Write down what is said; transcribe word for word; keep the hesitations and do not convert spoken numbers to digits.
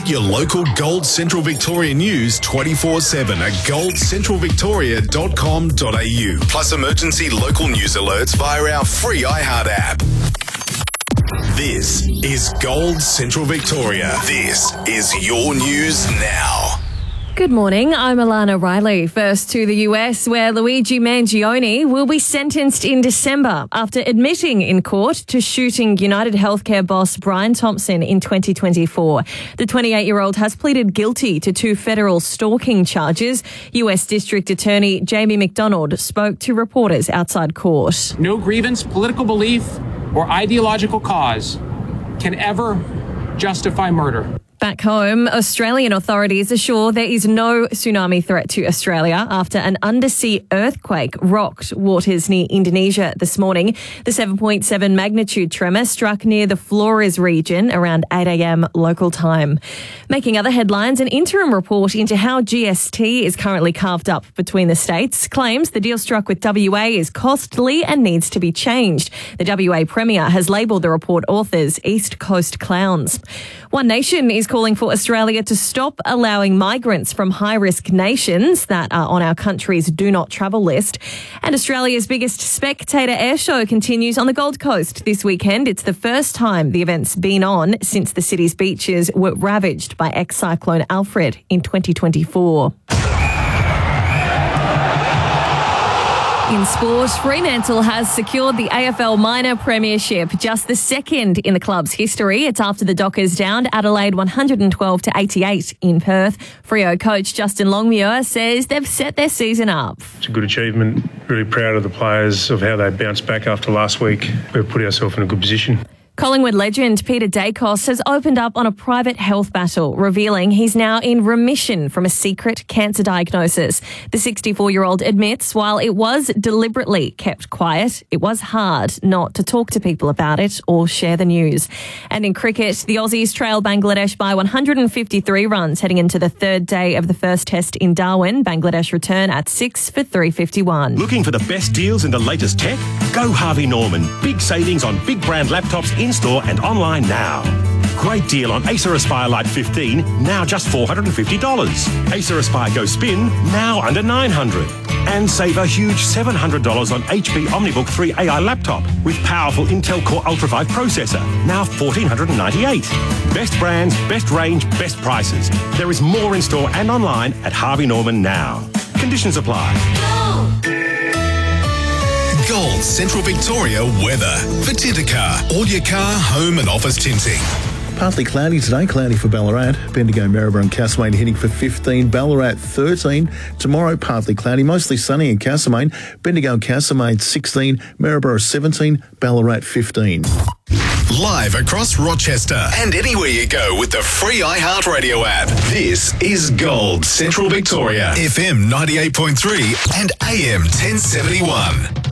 Get your local Gold Central Victoria news twenty-four seven at gold central victoria dot com dot a u. Plus emergency local news alerts via our free iHeart app. This is Gold Central Victoria. This is your news now. Good morning, I'm Alana Riley. First to the U S, where Luigi Mangione will be sentenced in December after admitting in court to shooting United Healthcare boss Brian Thompson in twenty twenty-four. The twenty-eight-year-old has pleaded guilty to two federal stalking charges. U S District Attorney Jamie McDonald spoke to reporters outside court. No grievance, political belief, or ideological cause can ever justify murder. Back home, Australian authorities assure there is no tsunami threat to Australia after an undersea earthquake rocked waters near Indonesia this morning. The seven point seven magnitude tremor struck near the Flores region around eight a.m. local time. Making other headlines, an interim report into how G S T is currently carved up between the states claims the deal struck with W A is costly and needs to be changed. The W A Premier has labelled the report authors East Coast clowns. One Nation is calling for Australia to stop allowing migrants from high-risk nations that are on our country's do not travel list. And Australia's biggest spectator air show continues on the Gold Coast this weekend. It's the first time the event's been on since the city's beaches were ravaged by ex-cyclone Alfred in twenty twenty-four. In sport, Fremantle has secured the A F L Minor Premiership, just the second in the club's history. It's after the Dockers downed Adelaide one hundred twelve to eighty-eight in Perth. Freo coach Justin Longmuir says they've set their season up. It's a good achievement. Really proud of the players, of how they bounced back after last week. We've put ourselves in a good position. Collingwood legend Peter Dacos has opened up on a private health battle, revealing he's now in remission from a secret cancer diagnosis. The sixty-four-year-old admits while it was deliberately kept quiet, it was hard not to talk to people about it or share the news. And in cricket, the Aussies trail Bangladesh by one hundred fifty-three runs heading into the third day of the first test in Darwin. Bangladesh return at six for three fifty-one. Looking for the best deals in the latest tech? Go Harvey Norman. Big savings on big brand laptops in-store and online now. Great deal on Acer Aspire Lite fifteen, now just four hundred fifty dollars. Acer Aspire Go Spin, now under nine hundred dollars. And save a huge seven hundred dollars on H P OmniBook three A I laptop with powerful Intel Core Ultra five processor, now one thousand four hundred ninety-eight dollars. Best brands, best range, best prices. There is more in store and online at Harvey Norman now. Conditions apply. Gold Central Victoria weather. For Tintercar, all your car, home and office tinting. Partly cloudy today, cloudy for Ballarat. Bendigo, Maryborough and Castlemaine heading for fifteen, Ballarat thirteen. Tomorrow, partly cloudy, mostly sunny in Castlemaine. Bendigo and Castlemaine sixteen, Maryborough seventeen, Ballarat fifteen. Live across Rochester and anywhere you go with the free iHeartRadio app. This is Gold Central Victoria, F M ninety-eight point three and A M ten seventy-one.